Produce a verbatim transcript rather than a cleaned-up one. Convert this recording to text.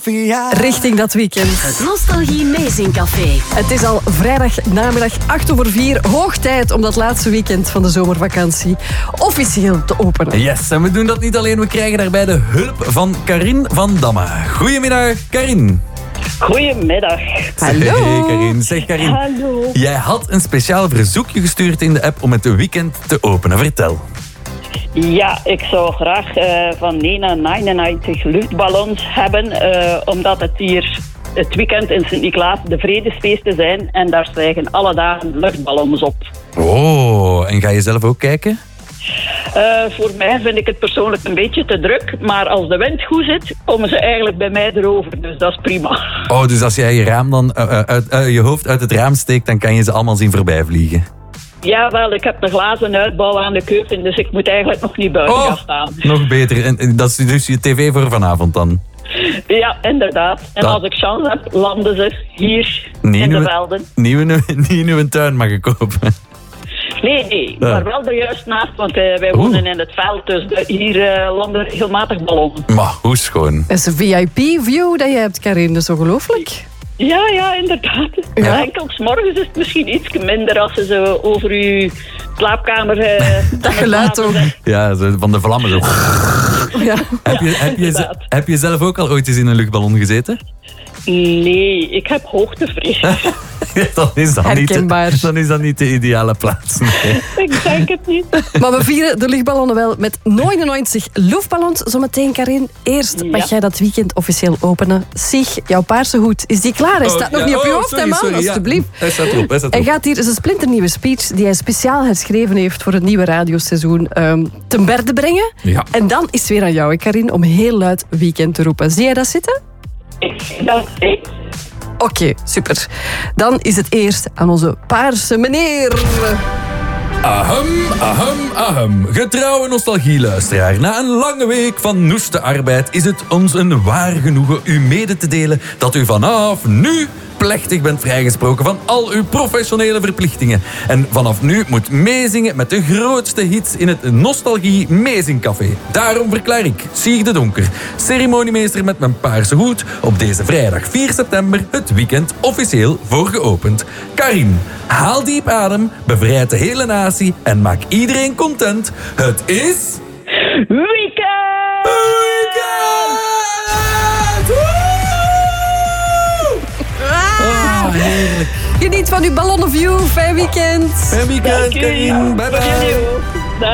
Richting dat weekend. Het Nostalgie Amazing Café. Het is al vrijdag namiddag acht over vier. Hoog tijd om dat laatste weekend van de zomervakantie officieel te openen. Yes, en we doen dat niet alleen. We krijgen daarbij de hulp van Karin van Damme. Goedemiddag, Karin. Goedemiddag. Hallo. Hey Karin. Zeg Karin, Hallo. jij had een speciaal verzoekje gestuurd in de app om het weekend te openen. Vertel. Ja, ik zou graag uh, van Nena negenennegentig luchtballons hebben, uh, omdat het hier het weekend in Sint-Niklaas de vredesfeesten zijn en daar stijgen alle dagen luchtballons op. Oh, en ga je zelf ook kijken? Uh, voor mij vind ik het persoonlijk een beetje te druk, maar als de wind goed zit, komen ze eigenlijk bij mij erover, dus dat is prima. Oh, dus als jij je, raam dan, uh, uit, uh, je hoofd uit het raam steekt, dan kan je ze allemaal zien voorbij vliegen. Jawel, ik heb een glazen uitbouw aan de keuken, dus ik moet eigenlijk nog niet buiten oh, gaan staan. Nog beter. En dat is dus je tv voor vanavond dan? Ja, inderdaad. En dat... als ik chance heb, landen ze hier niet in de nu, velden. Niet in uw tuin mag ik kopen. Nee, nee, ja. maar wel er juist naast, want uh, wij wonen Oeh. in het veld, dus de, hier uh, landen regelmatig ballonnen. Maar hoe schoon. Dat is een V I P-view dat je hebt, Karin, dat is ongelooflijk. Ja, ja, inderdaad. Ja. Enkel 's morgens is het misschien iets minder als ze zo over uw slaapkamer... Uh, dat geluid toch? Ja, zo van de vlammen zo. Ja. Heb, je, heb, je, heb je zelf ook al ooit eens in een luchtballon gezeten? Nee, ik heb hoogtevrees. dan, is dat Herkenbaar. niet de, dan is dat niet de ideale plaats. Nee. Ik denk het niet. Maar we vieren de luchtballonnen wel met negenennegentig luchtballons. Zometeen, Karin. Eerst ja. mag jij dat weekend officieel openen. Sieg, jouw paarse hoed, is die klaar? Hij staat oh, nog ja. niet op je oh, hoofd, sorry, hè, man? Sorry, alsjeblieft. Ja. Hij staat erop. Hij, staat erop. hij gaat hier zijn splinternieuwe speech, die hij speciaal herschreven heeft voor het nieuwe radioseizoen, um, ten berde brengen. Ja. En dan is het weer aan jou, hè, Karin, om heel luid weekend te roepen. Zie jij dat zitten? Dat is Oké, okay, super. Dan is het eerst aan onze paarse meneer. Ahem, ahem, ahem. Getrouwe nostalgieluisteraar. Na een lange week van noeste arbeid is het ons een waar genoegen u mede te delen dat u vanaf nu plechtig bent vrijgesproken van al uw professionele verplichtingen. En vanaf nu moet meezingen met de grootste hits in het Nostalgie Amazing Café. Daarom verklaar ik, Sieg de Donker, ceremoniemeester met mijn paarse hoed, op deze vrijdag vier september het weekend officieel voor geopend. Karin, haal diep adem, bevrijd de hele natie en maak iedereen content. Het is... Weekend! Weekend! Oh, heerlijk. Geniet van uw ballonnenview. Fijn weekend. Fijn weekend, Karin. Bye bye.